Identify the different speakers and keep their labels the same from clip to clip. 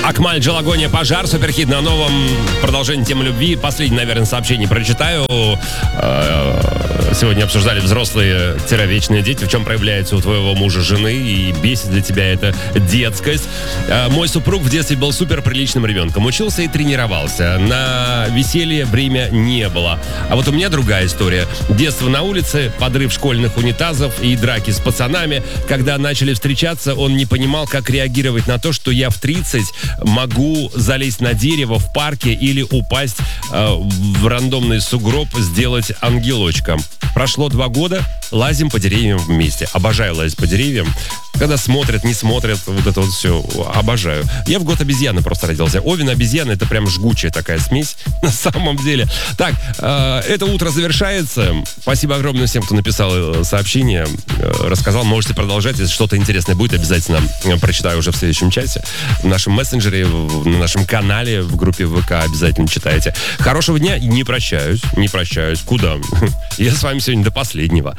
Speaker 1: Акмаль, Джалагония, Пожар, суперхит на новом продолжении темы любви. Последнее, наверное, сообщение прочитаю. Сегодня обсуждали взрослые-вечные дети. В чем проявляется у твоего мужа жены и бесит для тебя это детскость. Мой супруг в детстве был супер приличным ребенком. Учился и тренировался. На веселье время не было. А вот у меня другая история. Детство на улице, подрыв школьных унитазов и драки с пацанами. Когда начали встречаться, он не понимал, как реагировать на то, что я в 30 могу залезть на дерево в парке или упасть в рандомный сугроб, сделать ангелочка. Прошло 2 года, лазим по деревьям вместе. Обожаю лазить по деревьям. Когда смотрят, не смотрят, вот это вот все, обожаю. Я в год обезьяны просто родился. Овен, обезьяна, это прям жгучая такая смесь на самом деле. Так, это утро завершается. Спасибо огромное всем, кто написал сообщение, рассказал. Можете продолжать, если что-то интересное будет, обязательно прочитаю уже в следующем часе. В нашем мессенджере, на нашем канале, в группе ВК обязательно читайте. Хорошего дня, не прощаюсь. Куда? Я с вами сегодня до последнего.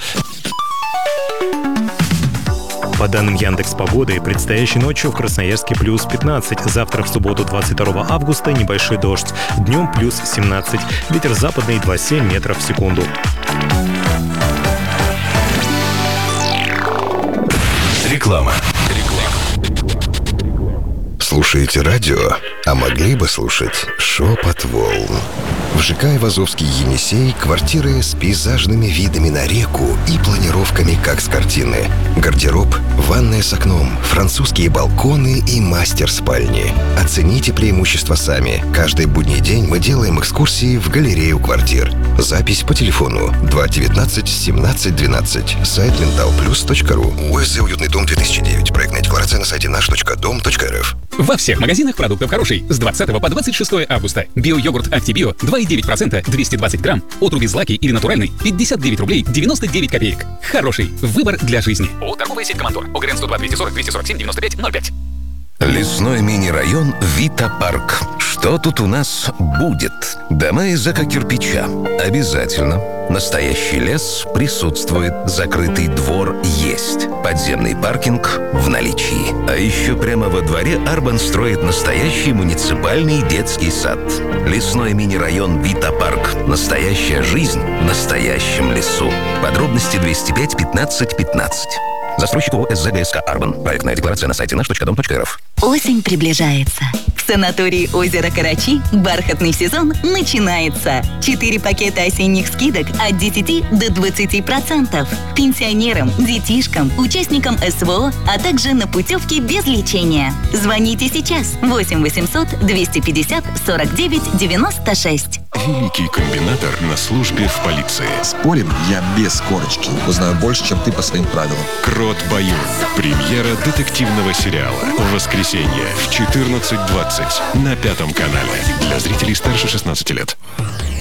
Speaker 2: По данным Яндекс.Погоды, предстоящей ночью в Красноярске плюс 15, завтра в субботу 22 августа небольшой дождь, днем плюс 17, ветер западный 2,7 метров в секунду.
Speaker 3: Реклама. Слушаете радио, а могли бы слушать «Шепот волн». В ЖК Айвазовский Енисей квартиры с пейзажными видами на реку и планировками, как с картины. Гардероб, ванная с окном, французские балконы и мастер-спальни. Оцените преимущества сами. Каждый будний день мы делаем экскурсии в галерею квартир. Запись по телефону 219 17 12. Сайт mentalplus.ru. УСЗ «Уютный дом 2009». Проектная декларация на сайте наш.дом.рф.
Speaker 4: Во всех магазинах продуктов «Хороший» с 20 по 26 августа. Био-йогурт «Актибио» 2,9%, 220 грамм. Отрубь злаки или натуральный 59 рублей 99 копеек. «Хороший» – выбор для жизни. О, торговая сеть «Командор». ОГРН 102 240 247 95 05.
Speaker 3: Лесной мини-район Вита-парк. Что тут у нас будет? Дома из эко-кирпича. Обязательно. Настоящий лес присутствует. Закрытый двор есть. Подземный паркинг в наличии. А еще прямо во дворе Арбан строит настоящий муниципальный детский сад. Лесной мини-район Вита-парк. Настоящая жизнь в настоящем лесу. Подробности 205 15 15. Застройщик ООО СЗГСК «Арбан». Проектная декларация на сайте наш.дом.рф.
Speaker 5: Осень приближается. В санатории «Озеро Карачи» бархатный сезон начинается. 4 пакета осенних скидок от 10 до 20%. Пенсионерам, детишкам, участникам СВО, а также на путевки без лечения. Звоните сейчас. 8 800 250 49 96.
Speaker 6: Великий комбинатор на службе в полиции.
Speaker 7: Спорим, я без корочки. Узнаю больше, чем ты по своим правилам.
Speaker 6: Крот Баюн. Премьера детективного сериала. В воскресенье в 14:20 на 5 канале. Для зрителей старше 16 лет.